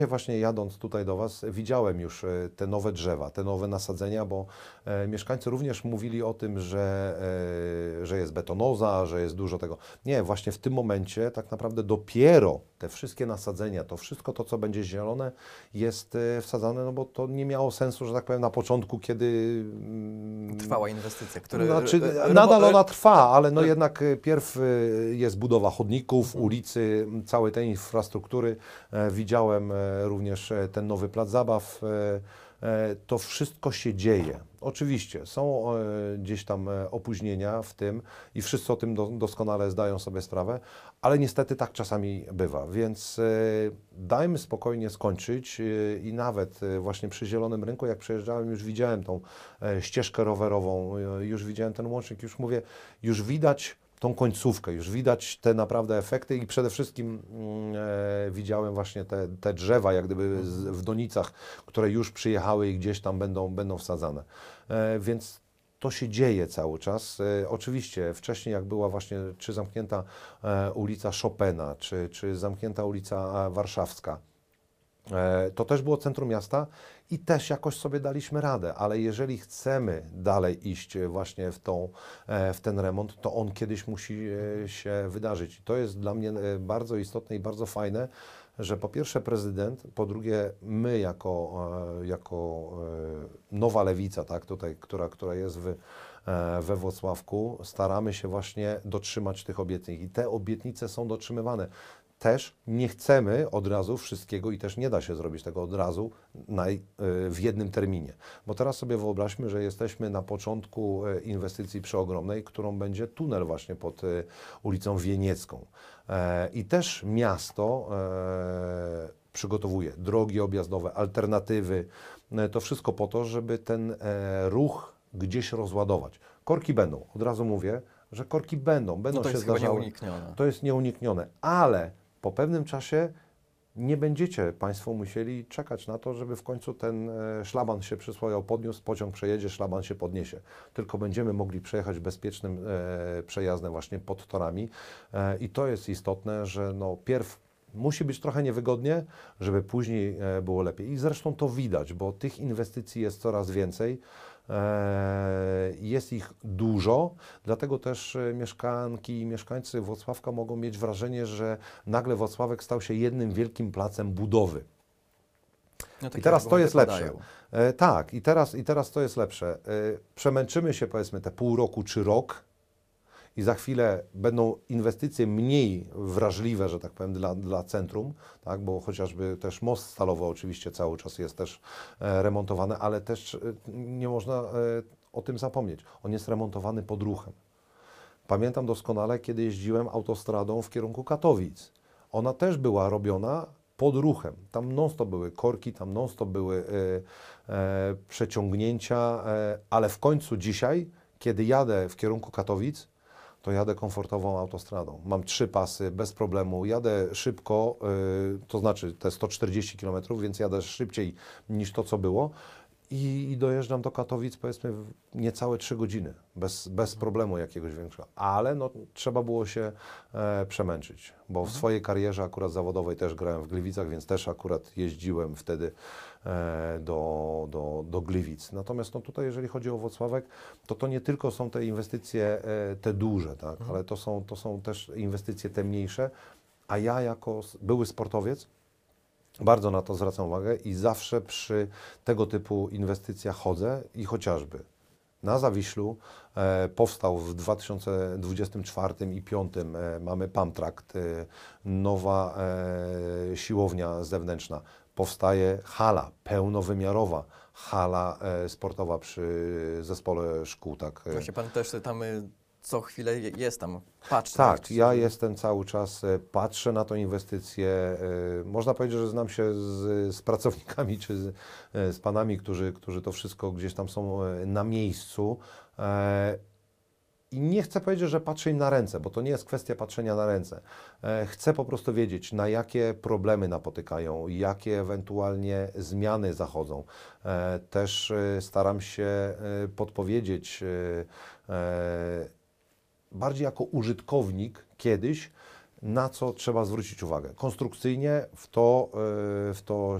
Właśnie jadąc tutaj do Was, widziałem już te nowe drzewa, te nowe nasadzenia, bo mieszkańcy również mówili o tym, że jest betonoza, że jest dużo tego. Nie, właśnie w tym momencie tak naprawdę dopiero te wszystkie nasadzenia, to wszystko to, co będzie zielone, jest wsadzane, no bo to nie miało sensu, że tak powiem, na początku, kiedy Trwała inwestycja, która... znaczy, nadal ona trwa, ale no jednak pierw jest budowa chodników, ulicy, całej tej infrastruktury. Widziałem również ten nowy plac zabaw. To wszystko się dzieje. Oczywiście są gdzieś tam opóźnienia w tym i wszyscy o tym doskonale zdają sobie sprawę, ale niestety tak czasami bywa, więc dajmy spokojnie skończyć i nawet właśnie przy Zielonym Rynku, jak przejeżdżałem, już widziałem tą ścieżkę rowerową, już widziałem ten łącznik, już mówię, już widać tą końcówkę, już widać te naprawdę efekty i przede wszystkim widziałem właśnie te drzewa, jak gdyby w donicach, które już przyjechały i gdzieś tam będą wsadzane. Więc to się dzieje cały czas. Oczywiście wcześniej jak była właśnie czy zamknięta ulica Chopina, czy zamknięta ulica Warszawska, to też było centrum miasta i też jakoś sobie daliśmy radę, ale jeżeli chcemy dalej iść właśnie w ten remont, to on kiedyś musi się wydarzyć. I to jest dla mnie bardzo istotne i bardzo fajne, że po pierwsze prezydent, po drugie my jako nowa lewica, tak, tutaj, która jest we Włocławku, staramy się właśnie dotrzymać tych obietnic i te obietnice są dotrzymywane. Też nie chcemy od razu wszystkiego i też nie da się zrobić tego od razu w jednym terminie. Bo teraz sobie wyobraźmy, że jesteśmy na początku inwestycji przeogromnej, którą będzie tunel właśnie pod ulicą Wieniecką. I też miasto przygotowuje drogi objazdowe, alternatywy, to wszystko po to, żeby ten ruch gdzieś rozładować. Korki będą, od razu mówię, że korki będą No to się jest chyba zdarzały. nieuniknione. To jest nieuniknione, ale po pewnym czasie nie będziecie Państwo musieli czekać na to, żeby w końcu ten szlaban się przysłoniał, podniósł, pociąg przejedzie, szlaban się podniesie. Tylko będziemy mogli przejechać bezpiecznym przejazdem właśnie pod torami i to jest istotne, że no pierw musi być trochę niewygodnie, żeby później było lepiej. I zresztą to widać, bo tych inwestycji jest coraz więcej. Jest ich dużo, dlatego też mieszkanki i mieszkańcy Włocławka mogą mieć wrażenie, że nagle Włocławek stał się jednym wielkim placem budowy. No, I teraz to jest lepsze. padają. Tak, i teraz to jest lepsze. Przemęczymy się powiedzmy te pół roku czy rok i za chwilę będą inwestycje mniej wrażliwe, że tak powiem, dla centrum, tak, bo chociażby też most stalowy oczywiście cały czas jest też remontowany, ale też nie można o tym zapomnieć. On jest remontowany pod ruchem. Pamiętam doskonale, kiedy jeździłem autostradą w kierunku Katowic. Ona też była robiona pod ruchem. Tam non-stop były korki, tam non-stop były przeciągnięcia, ale w końcu dzisiaj, kiedy jadę w kierunku Katowic, to jadę komfortową autostradą. Mam 3 pasy bez problemu, jadę szybko, to znaczy te 140 km, więc jadę szybciej niż to, co było. I dojeżdżam do Katowic powiedzmy w niecałe 3 godziny, bez problemu jakiegoś większego. Ale no, trzeba było się przemęczyć, bo w swojej karierze akurat zawodowej też grałem w Gliwicach, więc też akurat jeździłem wtedy do Gliwic. Natomiast no, tutaj jeżeli chodzi o Włocławek, to nie tylko są te inwestycje te duże, tak, ale to są też inwestycje te mniejsze, a ja jako były sportowiec bardzo na to zwracam uwagę i zawsze przy tego typu inwestycjach chodzę i chociażby na Zawiślu powstał w 2024 i 2025 mamy Pamtrakt, nowa siłownia zewnętrzna. Powstaje hala pełnowymiarowa, hala sportowa przy zespole szkół. Tak. Właśnie pan też tam co chwilę jest tam, patrzy. Tak, ja jestem cały czas, patrzę na tę inwestycję. Można powiedzieć, że znam się z pracownikami czy z panami, którzy to wszystko gdzieś tam są na miejscu. I nie chcę powiedzieć, że patrzę im na ręce, bo to nie jest kwestia patrzenia na ręce. Chcę po prostu wiedzieć, na jakie problemy napotykają, jakie ewentualnie zmiany zachodzą. Też staram się podpowiedzieć bardziej jako użytkownik kiedyś, na co trzeba zwrócić uwagę. Konstrukcyjnie w to